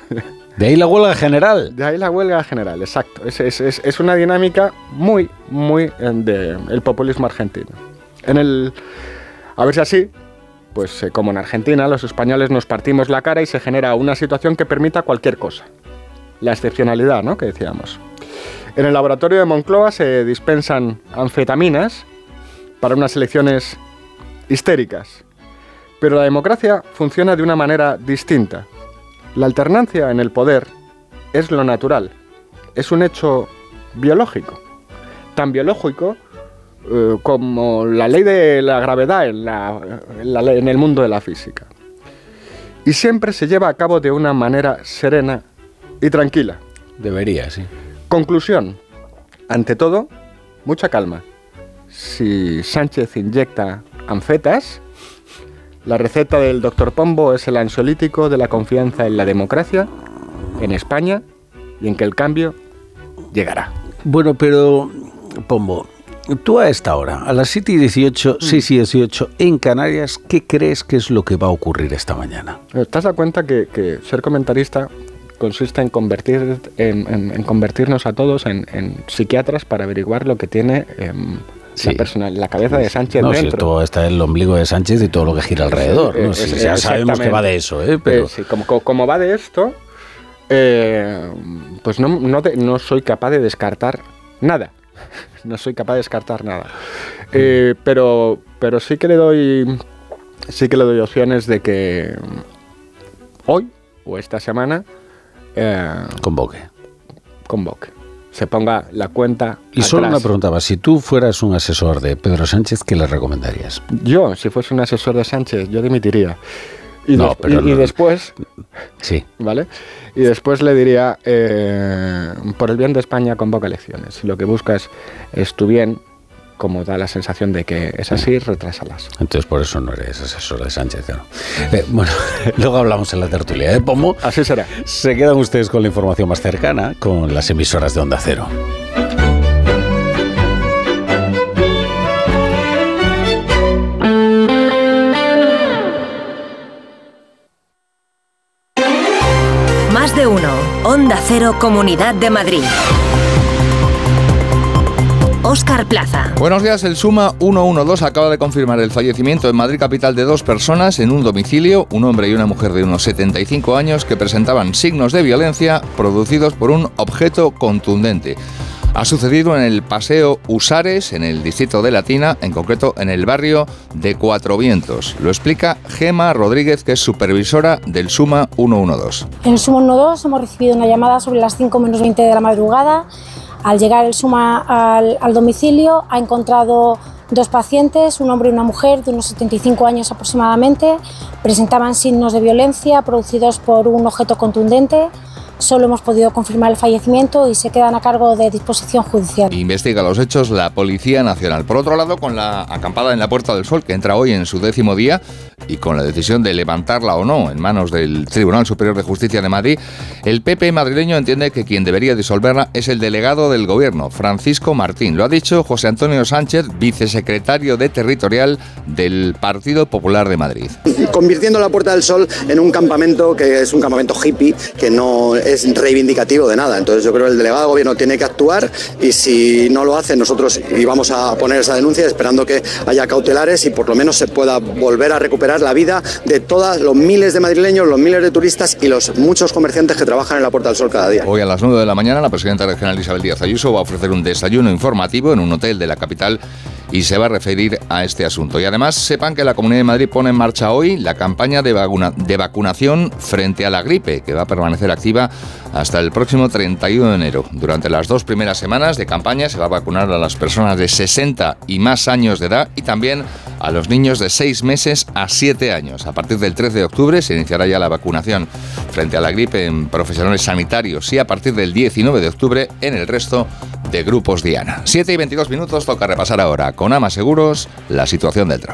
De ahí la huelga general. De ahí la huelga general, exacto. Es una dinámica muy del populismo argentino. A ver si así, pues como en Argentina, los españoles nos partimos la cara y se genera una situación que permita cualquier cosa. La excepcionalidad, ¿no?, que decíamos. En el laboratorio de Moncloa se dispensan anfetaminas para unas elecciones histéricas. Pero la democracia funciona de una manera distinta. La alternancia en el poder es lo natural. Es un hecho biológico. Tan biológico como la ley de la gravedad en el mundo de la física. Y siempre se lleva a cabo de una manera serena y tranquila. Debería, sí. Conclusión. Ante todo, mucha calma. Si Sánchez inyecta anfetas, la receta del Dr. Pombo es el ansiolítico de la confianza en la democracia, en España, y en que el cambio llegará. Bueno, pero, Pombo, tú a esta hora, a las 7:18, 6:18, en Canarias, ¿qué crees que es lo que va a ocurrir esta mañana? ¿Te has dado cuenta que ser comentarista consiste en convertirnos a todos en psiquiatras para averiguar lo que tiene la cabeza de Sánchez dentro? Si esto está el ombligo de Sánchez y todo lo que gira alrededor. Ya sabemos que va de eso, pero... sí, como va de esto, pues no soy capaz de descartar nada. No soy capaz de descartar nada. Pero sí que le doy opciones de que hoy o esta semana convoque. Se ponga la cuenta y atrás. Solo una pregunta más. Si tú fueras un asesor de Pedro Sánchez, ¿qué le recomendarías? Yo, si fuese un asesor de Sánchez, yo dimitiría. Y después... Sí. ¿Vale? Y después le diría, por el bien de España, convoca elecciones. Si lo que buscas es tu bien, como da la sensación de que es así, retrásalas. Entonces por eso no eres asesor de Sánchez, ¿no? Bueno, luego hablamos en la tertulia de Pombo. Así será. Se quedan ustedes con la información más cercana, con las emisoras de Onda Cero. Más de uno. Onda Cero, Comunidad de Madrid. Óscar Plaza. Buenos días. El Suma 112 acaba de confirmar el fallecimiento en Madrid capital de 2 personas en un domicilio, un hombre y una mujer de unos 75 años que presentaban signos de violencia producidos por un objeto contundente. Ha sucedido en el Paseo Usares, en el distrito de Latina, en concreto en el barrio de Cuatro Vientos. Lo explica Gema Rodríguez, que es supervisora del Suma 112. En el Suma 112 hemos recibido una llamada sobre las 5 menos 20 de la madrugada. Al llegar el Suma al domicilio ha encontrado 2 pacientes, un hombre y una mujer de unos 75 años aproximadamente. Presentaban signos de violencia producidos por un objeto contundente. Solo hemos podido confirmar el fallecimiento y se quedan a cargo de disposición judicial. Investiga los hechos la Policía Nacional. Por otro lado, con la acampada en la Puerta del Sol, que entra hoy en su 10º día, y con la decisión de levantarla o no en manos del Tribunal Superior de Justicia de Madrid, el PP madrileño entiende que quien debería disolverla es el delegado del Gobierno, Francisco Martín. Lo ha dicho José Antonio Sánchez, vicesecretario de Territorial del Partido Popular de Madrid. Convirtiendo la Puerta del Sol en un campamento que es un campamento hippie, que no es reivindicativo de nada. Entonces yo creo que el delegado de Gobierno tiene que actuar, y si no lo hace, nosotros íbamos a poner esa denuncia esperando que haya cautelares y por lo menos se pueda volver a recuperar la vida de todos los miles de madrileños, los miles de turistas y los muchos comerciantes que trabajan en la Puerta del Sol cada día. Hoy a las 9 de la mañana la presidenta regional Isabel Díaz Ayuso va a ofrecer un desayuno informativo en un hotel de la capital y se va a referir a este asunto. Y además sepan que la Comunidad de Madrid pone en marcha hoy la campaña de vacunación frente a la gripe, que va a permanecer activa hasta el próximo 31 de enero. Durante las 2 primeras semanas de campaña se va a vacunar a las personas de 60 y más años de edad y también a los niños de 6 meses a 7 años. A partir del 13 de octubre se iniciará ya la vacunación frente a la gripe en profesionales sanitarios y a partir del 19 de octubre en el resto de grupos diana. 7:22 minutos, toca repasar ahora con Ama Seguros la situación del tráfico.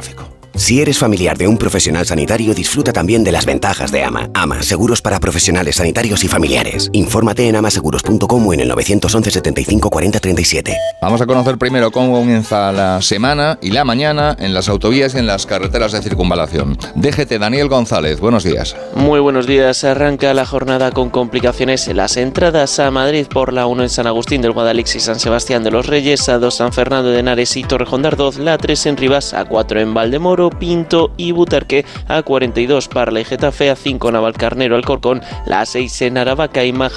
Si eres familiar de un profesional sanitario, disfruta también de las ventajas de AMA. AMA, seguros para profesionales sanitarios y familiares. Infórmate en amaseguros.com o en el 911 75 40 37. Vamos a conocer primero cómo comienza la semana y la mañana en las autovías y en las carreteras de circunvalación. DGT Daniel González, buenos días. Muy buenos días. Arranca la jornada con complicaciones en las entradas a Madrid por la 1 en San Agustín del Guadalix y San Sebastián de los Reyes, A2 San Fernando de Henares y Torrejón de Ardoz, la 3 en Rivas, A4 en Valdemoro, Pinto y Butarque, A42 Parla y Getafe, A5 Navalcarnero Alcorcón, la 6 en Aravaca y Málaga